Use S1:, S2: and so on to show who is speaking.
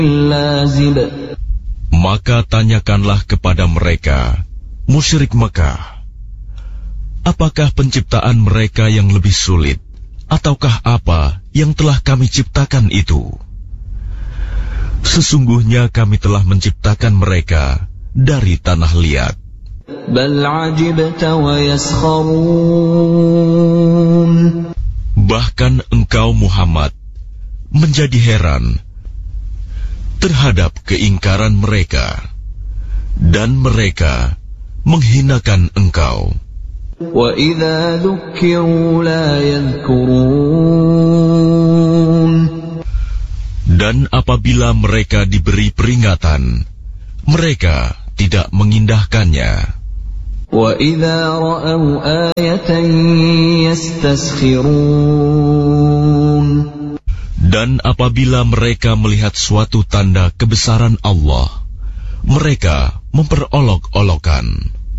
S1: لازب.
S2: Maka tanyakanlah kepada mereka, musyrik Mekah, apakah penciptaan mereka yang lebih sulit, ataukah apa yang telah kami ciptakan itu? Sesungguhnya kami telah menciptakan mereka dari tanah liat.
S1: بل عجبت ويسخرون.
S2: Bahkan engkau Muhammad menjadi heran terhadap keingkaran mereka, dan mereka menghinakan engkau.
S1: وَإِذَا ذُكِّرُوا لَا يَذْكُرُونَ.
S2: Dan apabila mereka diberi peringatan, mereka tidak mengindahkannya.
S1: وَإِذَا رَأَوْا آيَةً يَسْتَسْخِرُونَ.
S2: Dan apabila mereka melihat suatu tanda kebesaran Allah, mereka memperolok-olokan.